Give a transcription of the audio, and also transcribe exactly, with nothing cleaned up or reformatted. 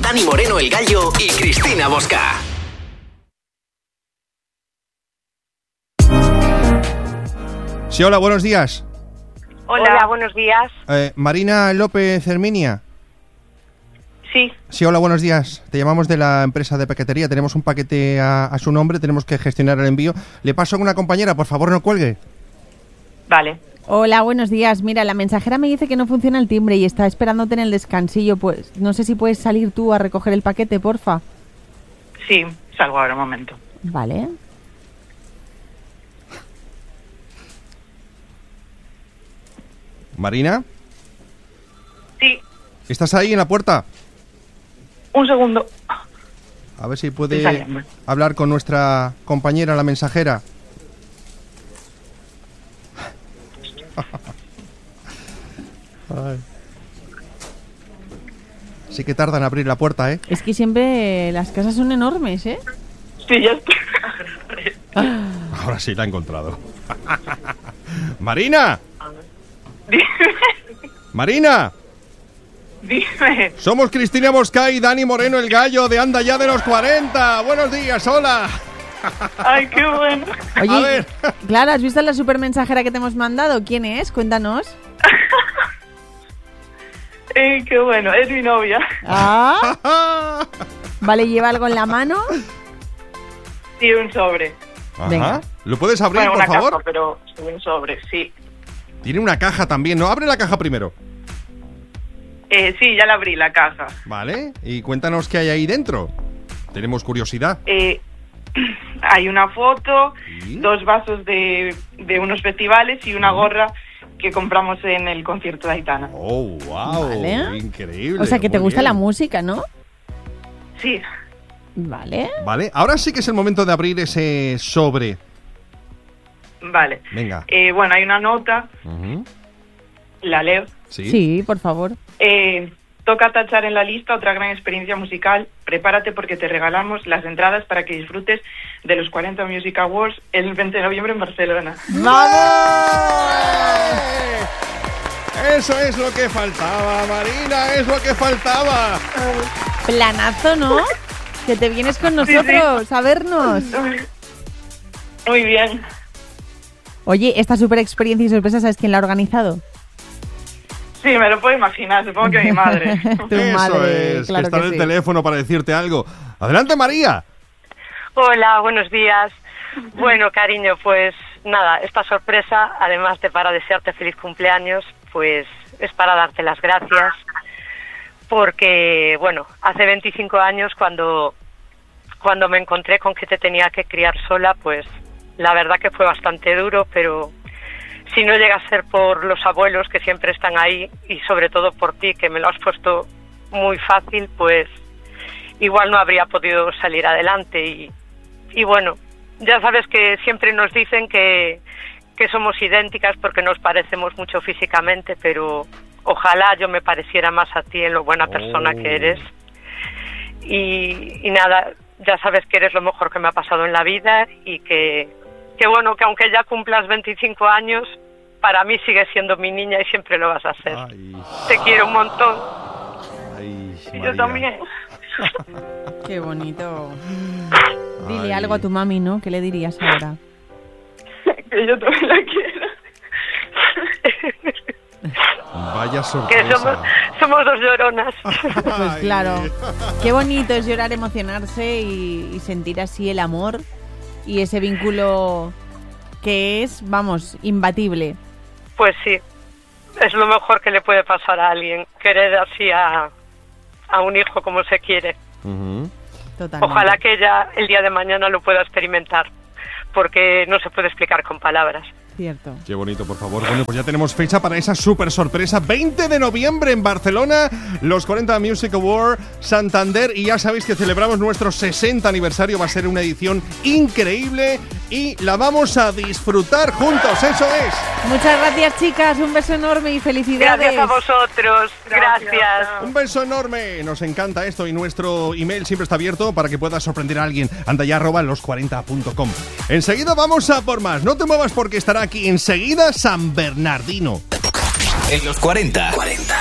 Dani Moreno el Gallo y Cristina Bosca. Sí, hola, buenos días. Hola, Hola buenos días. Eh, Marina López Herminia. Sí. Sí, hola, buenos días. Te llamamos de la empresa de paquetería. Tenemos un paquete a, a su nombre, tenemos que gestionar el envío. Le paso con una compañera, por favor, no cuelgue. Vale. Hola, buenos días. Mira, la mensajera me dice que no funciona el timbre y está esperándote en el descansillo. Pues no sé si puedes salir tú a recoger el paquete, porfa. Sí, salgo ahora un momento. Vale. Marina, Sí, ¿estás ahí en la puerta? un segundo. A ver si Estoy puede saliendo. hablar con nuestra compañera, la mensajera. Ay. Sí que tarda en abrir la puerta, ¿eh? Es que siempre las casas son enormes, ¿eh? Sí, ya estoy. Ahora sí la he encontrado. ¡Marina! Dime, ¡Marina! dime. Somos Cristina Bosca y Dani Moreno el Gallo de Anda Ya de los cuarenta. Buenos días, hola. Ay, qué bueno. Oye, A ver. claro, ¿has visto la supermensajera que te hemos mandado? ¿Quién es? Cuéntanos. Ay, qué bueno, es mi novia. Ah, vale, ¿lleva algo en la mano? Sí, un sobre. Ajá. Venga. ¿Lo puedes abrir, Bueno, por una favor? caja, pero sí, un sobre, sí. Tiene una caja también, ¿no? Abre la caja primero. Eh, sí, ya la abrí, la caja. Vale. Y cuéntanos qué hay ahí dentro. Tenemos curiosidad. Eh, hay una foto, ¿Sí? dos vasos de, de unos festivales y una gorra que compramos en el concierto de Aitana. Oh, wow. Vale. Increíble. O sea, que te muy gusta bien. la música, ¿no? Sí, Vale. Vale, ahora sí que es el momento de abrir ese sobre. vale. Venga. Eh, bueno, hay una nota, Ujú. la leo. Sí. Sí, por favor. Eh, toca tachar en la lista otra gran experiencia musical. Prepárate porque te regalamos las entradas para que disfrutes de los cuarenta Music Awards el veinte de noviembre en Barcelona. ¡Vamos! Eso es lo que faltaba, Marina, es lo que faltaba. Planazo, ¿no? Que te vienes con nosotros a vernos. Muy bien. Oye, esta super experiencia y sorpresa, ¿sabes quién la ha organizado? Sí, me lo puedo imaginar, supongo que mi madre. Tu Eso madre, es, claro que está que en el sí. teléfono para decirte algo. Adelante, María. Hola, buenos días. Bueno, cariño, pues nada, esta sorpresa, además de para desearte feliz cumpleaños, pues es para darte las gracias, porque, bueno, hace veinticinco años cuando, cuando me encontré con que te tenía que criar sola, pues la verdad que fue bastante duro, pero si no llega a ser por los abuelos que siempre están ahí y sobre todo por ti, que me lo has puesto muy fácil, pues igual no habría podido salir adelante y, y bueno, ya sabes que siempre nos dicen que, que somos idénticas porque nos parecemos mucho físicamente, pero ojalá yo me pareciera más a ti en lo buena persona Oh. que eres. Y, y nada, ya sabes que eres lo mejor que me ha pasado en la vida y que, que bueno, que aunque ya cumplas veinticinco años, para mí sigues siendo mi niña y siempre lo vas a ser. Ay, Te quiero un montón. ay, Y María. yo también. Qué bonito. Ay. Dile algo a tu mami, ¿no? ¿Qué le dirías ahora? Que yo también la quiero. Vaya Que sorpresa. somos, somos dos lloronas. Pues Ay. claro. Qué bonito es llorar, emocionarse y, y sentir así el amor y ese vínculo que es, vamos, imbatible. Pues sí, es lo mejor que le puede pasar a alguien, querer así a, a un hijo como se quiere. Ujú. Totalmente. Ojalá que ella el día de mañana lo pueda experimentar, porque no se puede explicar con palabras. Cierto. Qué bonito, por favor. Bueno, pues ya tenemos fecha para esa súper sorpresa. veinte de noviembre en Barcelona, los cuarenta Music Award Santander. Y ya sabéis que celebramos nuestro sesenta aniversario. Va a ser una edición increíble y la vamos a disfrutar juntos. Eso es. Muchas gracias, chicas. Un beso enorme y felicidades. Gracias a vosotros, Gracias. gracias. Un beso enorme. Nos encanta esto y nuestro email siempre está abierto para que puedas sorprender a alguien. Anda ya arroba los cuarenta punto com. Enseguida vamos a por más. No te muevas porque estará aquí enseguida San Bernardino. En los cuarenta.